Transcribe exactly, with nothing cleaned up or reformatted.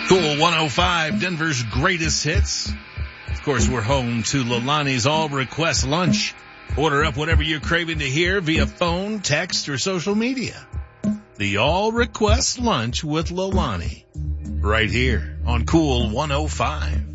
Cool one oh five, Denver's greatest hits. Of course, we're home to Leilani's All Request Lunch. Order up whatever you're craving to hear via phone, text, or social media. The All Request Lunch with Leilani. Right here on Cool one oh five.